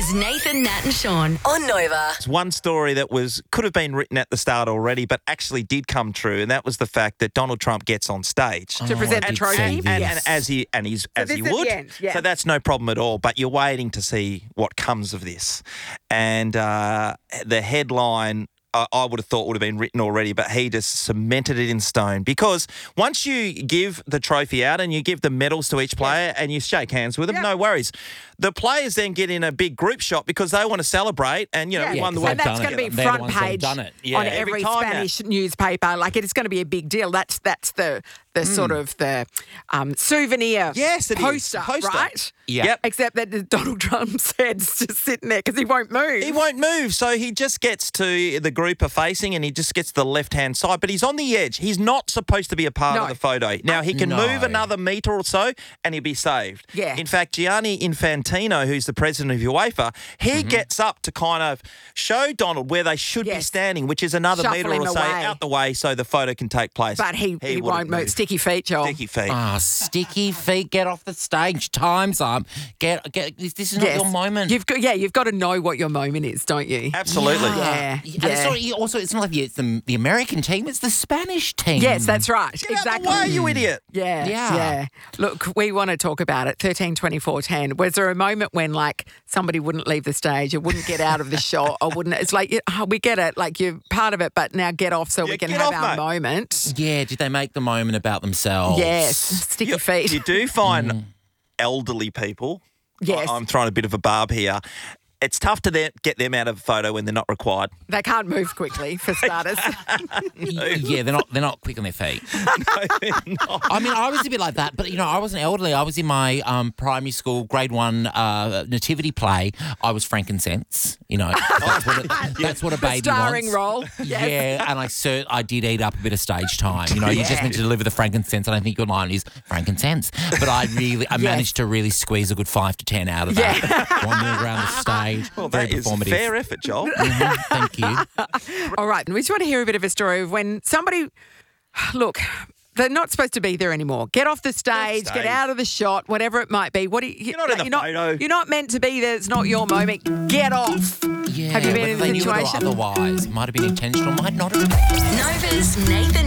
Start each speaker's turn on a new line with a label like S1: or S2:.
S1: is Nathan, Nat and Sean on Nova.
S2: It's one story that could have been written at the start already, but actually did come true, and that was the fact that Donald Trump gets on stage
S3: To present the trophy.
S2: and as he
S3: this
S2: would.
S3: at the end, yeah.
S2: So that's no problem at all. But you're waiting to see what comes of this, and the headline. I would have thought would have been written already, but he just cemented it in stone. Because once you give the trophy out and you give the medals to each player and you shake hands with them, no worries. The players then get in a big group shot because they want to celebrate and, we won the
S3: and
S2: world.
S3: that's going to be front page on every Spanish newspaper. Like, it's going to be a big deal. That's the sort of the souvenir poster, right?
S2: Yeah. Yep.
S3: Except that Donald Trump's head's just sitting there because he won't move.
S2: He won't move. So he just gets to the group are facing and he just gets to the left-hand side. But he's on the edge. He's not supposed to be a part of the photo. Now, he can move another metre or so and he'll be saved.
S3: Yeah.
S2: In fact, Gianni Infantino, who's the president of UEFA, he gets up to kind of show Donald where they should be standing, which is another
S3: Shuffle
S2: metre
S3: him
S2: or so
S3: away.
S2: out the way so the photo can take place.
S3: But he won't move. Sticky feet, Joel.
S2: Sticky feet.
S4: Oh, sticky feet, get off the stage. Time's up. Get. This is not your moment.
S3: You've got to know what your moment is, don't you?
S2: Absolutely.
S3: Yeah.
S4: It's not like it's the American team, it's the Spanish team.
S3: Yes, that's right.
S2: Get
S3: exactly.
S2: out the way, you idiot.
S3: Yeah. Look, we want to talk about it. 13, 24, 10. Was there a moment when, like, somebody wouldn't leave the stage or wouldn't get out of the shot or wouldn't? It's like, we get it. Like, you're part of it, but now get off so we can have our moment.
S4: Yeah, did they make the moment about themselves?
S3: Yes, sticky feet.
S2: You do find elderly people.
S3: Yes.
S2: I'm throwing a bit of a barb here. It's tough to get them out of a photo when they're not required.
S3: They can't move quickly, for starters.
S4: Yeah, they're not quick on their feet.
S2: No, they're not.
S4: I mean, I was a bit like that, but I wasn't elderly. I was in my primary school grade 1 nativity play. I was frankincense. That's what a baby
S3: starring
S4: wants.
S3: role. Yes.
S4: Yeah, and I did eat up a bit of stage time. You just meant to deliver the frankincense, and I think your line is frankincense. But I managed to really squeeze a good 5 to 10 out of that. Wandering around the stage.
S2: Well,
S4: very
S2: that is
S4: performative.
S2: fair effort, Joel.
S4: Thank you.
S3: All right, we just want to hear a bit of a story of when somebody, look, they're not supposed to be there anymore. Get off the stage, get out of the shot, whatever it might be.
S2: You're not in the photo.
S3: You're not meant to be there. It's not your moment. Get off.
S4: Yeah,
S3: have you been in a
S4: they
S3: situation?
S4: Knew it otherwise. Might have been intentional, might not have been.
S1: Nova's Nathan